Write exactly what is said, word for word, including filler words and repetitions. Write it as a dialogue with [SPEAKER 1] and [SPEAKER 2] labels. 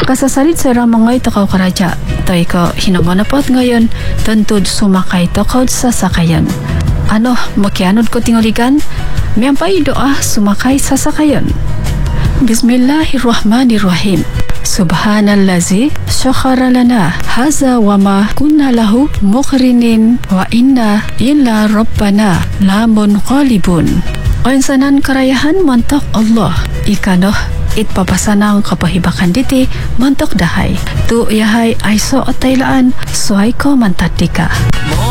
[SPEAKER 1] Kasasalit sa ramangay takaw karaja. Tay ko hinamanapot ngayon, tantod sumakay takaw sa sakayan. Ano, makianod ko tinguligan? Miyampay doa sumakay sa sakayan. Bismillahirrahmanirrahim. Subhanallazi syakhara lana haza wa ma kunna lahu muqrinin wa inna illa rabbana lamun qalibun. Oinsanan karayahan mantak Allah. Ikanoh it papasanang kapahibakan diti mantok dahay. Tu yahay ay so at taylaan suhay ko mantatika.